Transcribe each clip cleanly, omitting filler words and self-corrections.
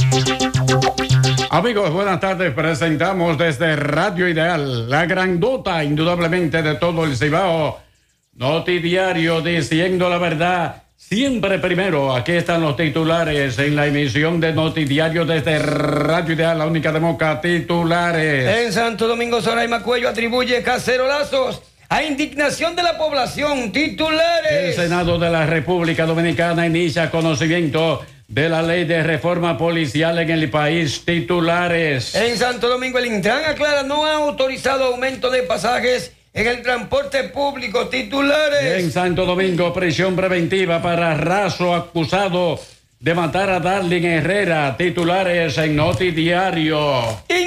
Amigos, buenas tardes. Presentamos desde Radio Ideal, la grandota indudablemente de todo el Cibao, Notidiario, diciendo la verdad siempre primero. Aquí están los titulares en la emisión de Notidiario desde Radio Ideal, la única de Moca. Titulares. En Santo Domingo, Zoraima Cuello atribuye cacerolazos a indignación de la población. Titulares. El Senado de la República Dominicana inicia conocimiento de la ley de reforma policial en el país. Titulares. En Santo Domingo, el Intran aclara no ha autorizado aumento de pasajes en el transporte público. Titulares. En Santo Domingo, prisión preventiva para Razo, acusado de matar a Darling Herrera. Titulares en Notidiario.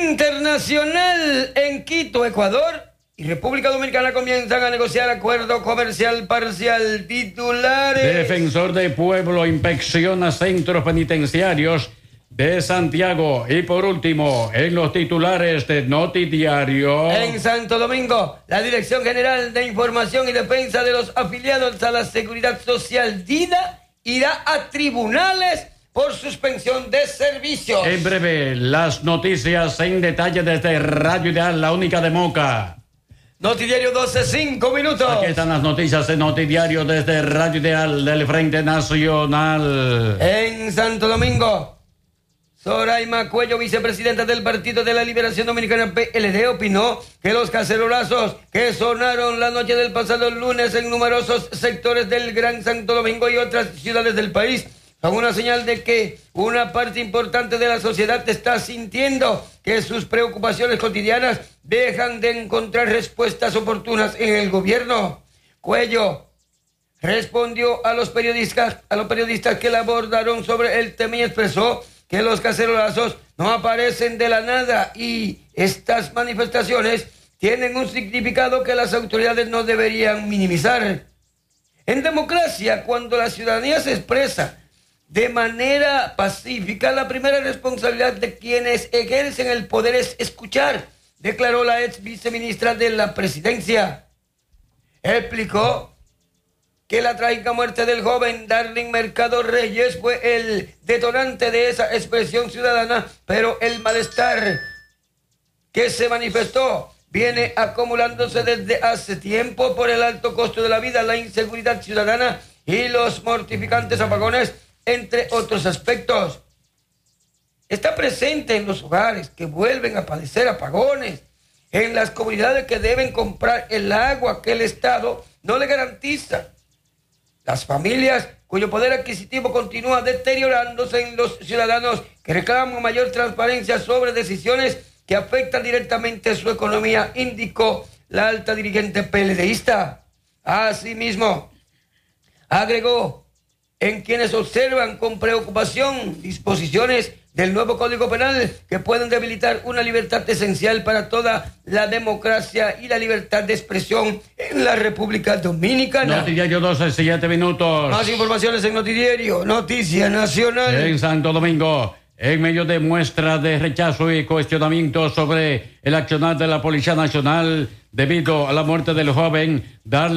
Internacional. En Quito, Ecuador y República Dominicana comienzan a negociar acuerdo comercial parcial. Titulares. Defensor del Pueblo inspecciona centros penitenciarios de Santiago. Y por último, en los titulares de Notidiario. En Santo Domingo, la Dirección General de Información y Defensa de los Afiliados a la Seguridad Social, DIDA, irá a tribunales por suspensión de servicios. En breve, las noticias en detalle desde Radio Ideal, la única de Moca. Notidiario 12, 5 minutos. Aquí están las noticias en Notidiario desde Radio Ideal del Frente Nacional. En Santo Domingo, Zoraima Cuello, vicepresidenta del Partido de la Liberación Dominicana PLD, opinó que los cacerolazos que sonaron la noche del pasado lunes en numerosos sectores del Gran Santo Domingo y otras ciudades del país son una señal de que una parte importante de la sociedad está sintiendo que sus preocupaciones cotidianas dejan de encontrar respuestas oportunas en el gobierno. Cuello respondió a los periodistas que la abordaron sobre el tema y expresó que los cacerolazos no aparecen de la nada y estas manifestaciones tienen un significado que las autoridades no deberían minimizar. En democracia, cuando la ciudadanía se expresa de manera pacífica, la primera responsabilidad de quienes ejercen el poder es escuchar, declaró la ex viceministra de la presidencia. Explicó que la trágica muerte del joven Darling Mercado Reyes fue el detonante de esa expresión ciudadana, pero el malestar que se manifestó viene acumulándose desde hace tiempo por el alto costo de la vida, la inseguridad ciudadana y los mortificantes apagones, entre otros aspectos. Está presente en los hogares que vuelven a padecer apagones, en las comunidades que deben comprar el agua que el Estado no le garantiza, las familias cuyo poder adquisitivo continúa deteriorándose, en los ciudadanos que reclaman mayor transparencia sobre decisiones que afectan directamente a su economía, indicó la alta dirigente PLDista. Asimismo, agregó en quienes observan con preocupación disposiciones del nuevo Código Penal que pueden debilitar una libertad esencial para toda la democracia y la libertad de expresión en la República Dominicana. Notidiario 12, 7 minutos. Más informaciones en Notidiario, Noticia Nacional. En Santo Domingo, en medio de muestras de rechazo y cuestionamientos sobre el accionar de la Policía Nacional debido a la muerte del joven Darling